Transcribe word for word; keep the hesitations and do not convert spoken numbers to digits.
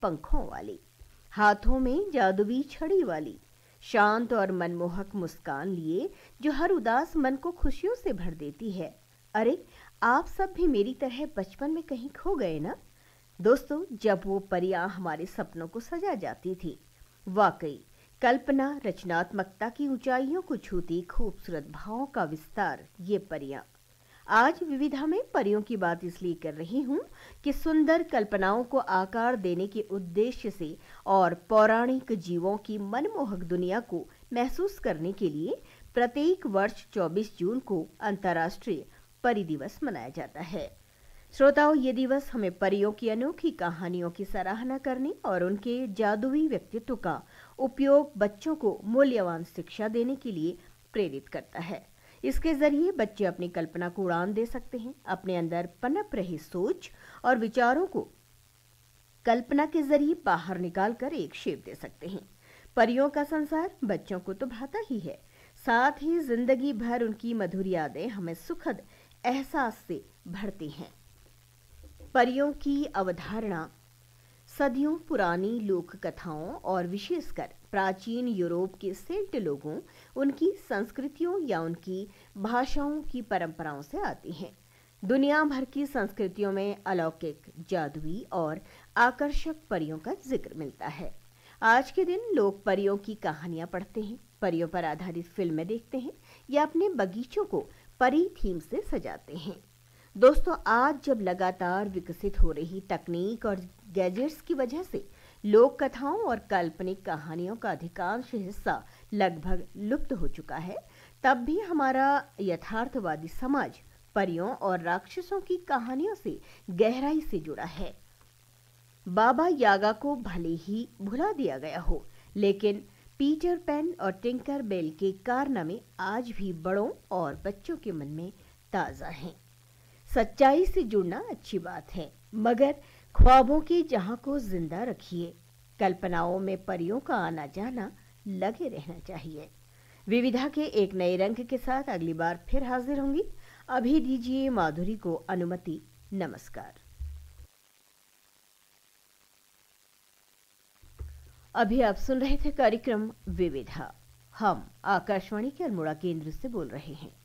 पंखों वाली, हाथों में जादुई छड़ी वाली, शांत और मनमोहक मुस्कान लिए जो हर उदास मन को खुशियों से भर देती है। अरे, आप सब भी मेरी तरह बचपन में कहीं खो गए ना दोस्तों, जब वो परियां हमारे सपनों को सजा जाती थी। वाकई कल्पना रचनात्मकता की ऊंचाइयों को छूती खूबसूरत भावों का विस्तार ये परियां। आज विविधा में परियों की बात इसलिए कर रही हूं कि सुंदर कल्पनाओं को आकार देने के उद्देश्य से और पौराणिक जीवों की मनमोहक दुनिया को महसूस करने के लिए प्रत्येक वर्ष चौबीस जून को अंतर्राष्ट्रीय परी दिवस मनाया जाता है। श्रोताओं, ये दिवस हमें परियों की अनोखी कहानियों की सराहना करने और उनके जादुई व्यक्तित्व का उपयोग बच्चों को मूल्यवान शिक्षा देने के लिए प्रेरित करता है। इसके जरिए बच्चे अपनी कल्पना को उड़ान दे सकते हैं, अपने अंदर पनप रही सोच और विचारों को कल्पना के जरिए बाहर निकालकर एक शेप दे सकते हैं। परियों का संसार बच्चों को तो भाता ही है, साथ ही जिंदगी भर उनकी मधुर यादें हमें सुखद एहसास से भरती हैं। परियों की अवधारणा सदियों पुरानी लोक कथाओं और विशेषकर प्राचीन यूरोप के सेल्ट लोगों, उनकी संस्कृतियों या उनकी भाषाओं की परंपराओं से आती हैं। दुनिया भर की संस्कृतियों में अलौकिक, जादुई और आकर्षक परियों का जिक्र मिलता है। आज के दिन लोग परियों की कहानियां पढ़ते हैं, परियों पर आधारित फिल्में देखते हैं या अपने बगीचों को परी थीम से सजाते हैं। दोस्तों, आज जब लगातार विकसित हो रही तकनीक और गैजेट्स की वजह से लोक कथाओं और काल्पनिक कहानियों का अधिकांश हिस्सा लगभग लुप्त हो चुका है, तब भी हमारा यथार्थवादी समाज परियों और राक्षसों की कहानियों से गहराई से जुड़ा है। बाबा यागा को भले ही भुला दिया गया हो, लेकिन पीटर पैन और टिंकर बेल के कारनामे आज भी बड़ों और बच्चों के मन में ताजा हैं। सच्चाई से जुड़ना अच्छी बात है, मगर ख्वाबों की जहां को जिंदा रखिए। कल्पनाओं में परियों का आना जाना लगे रहना चाहिए। विविधा के एक नए रंग के साथ अगली बार फिर हाजिर होंगी। अभी दीजिए माधुरी को अनुमति। नमस्कार। अभी आप सुन रहे थे कार्यक्रम विविधा। हम आकाशवाणी के अल्मोड़ा केंद्र से बोल रहे हैं।